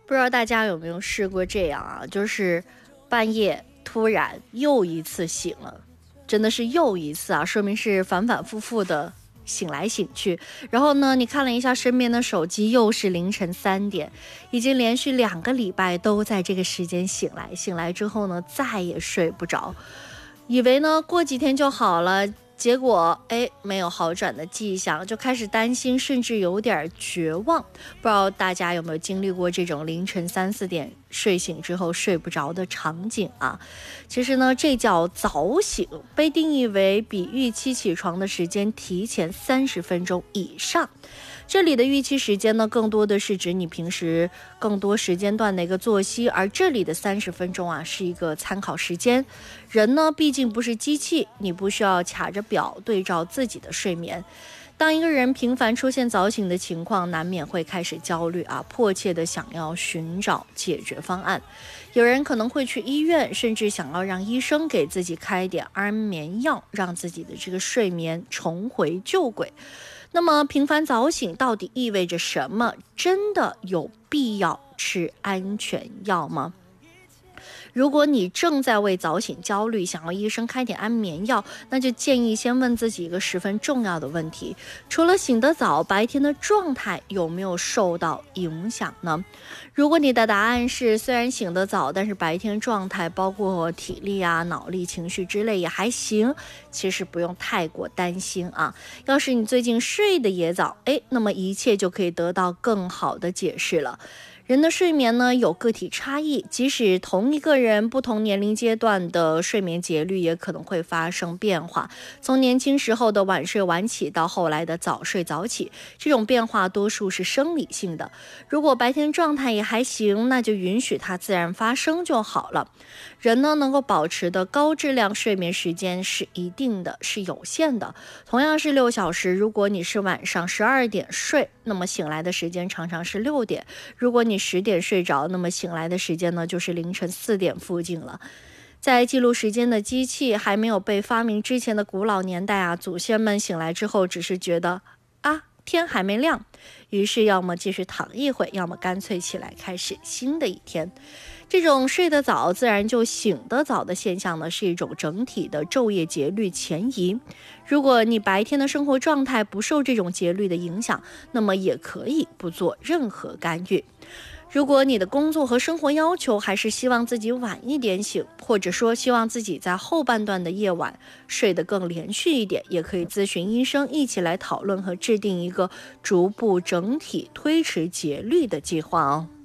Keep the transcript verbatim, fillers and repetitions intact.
不知道大家有没有试过这样啊，就是半夜突然又一次醒了，真的是又一次啊，说明是反反复复的醒来醒去。然后呢，你看了一下身边的手机，又是凌晨三点，已经连续两个礼拜都在这个时间醒来，醒来之后呢，再也睡不着，以为呢过几天就好了，结果哎，没有好转的迹象，就开始担心，甚至有点绝望。不知道大家有没有经历过这种凌晨三四点睡醒之后睡不着的场景啊？其实呢，这叫早醒，被定义为比预期起床的时间提前三十分钟以上。这里的预期时间呢，更多的是指你平时更多时间段的一个作息，而这里的三十分钟啊，是一个参考时间。人呢，毕竟不是机器，你不需要卡着表对照自己的睡眠。当一个人频繁出现早醒的情况，难免会开始焦虑啊，迫切的想要寻找解决方案。有人可能会去医院，甚至想要让医生给自己开点安眠药，让自己的这个睡眠重回旧轨。那么频繁早醒到底意味着什么？真的有必要吃安全药吗？如果你正在为早醒焦虑，想要医生开点安眠药，那就建议先问自己一个十分重要的问题：除了醒得早，白天的状态有没有受到影响呢？如果你的答案是虽然醒得早，但是白天状态包括体力啊、脑力、情绪之类也还行，其实不用太过担心啊。要是你最近睡得也早，哎，那么一切就可以得到更好的解释了。人的睡眠呢有个体差异，即使同一个人不同年龄阶段的睡眠节律也可能会发生变化，从年轻时候的晚睡晚起到后来的早睡早起，这种变化多数是生理性的。如果白天状态也还行，那就允许它自然发生就好了。人呢能够保持的高质量睡眠时间是一定的，是有限的。同样是六小时，如果你是晚上十二点睡，那么醒来的时间常常是六点。如果你十点睡着，那么醒来的时间呢，就是凌晨四点附近了。在记录时间的机器还没有被发明之前的古老年代啊，祖先们醒来之后只是觉得啊，天还没亮，于是要么继续躺一会，要么干脆起来开始新的一天。这种睡得早自然就醒得早的现象呢，是一种整体的昼夜节律前移。如果你白天的生活状态不受这种节律的影响，那么也可以不做任何干预。如果你的工作和生活要求还是希望自己晚一点醒，或者说希望自己在后半段的夜晚睡得更连续一点，也可以咨询医生，一起来讨论和制定一个逐步整体推迟节律的计划哦。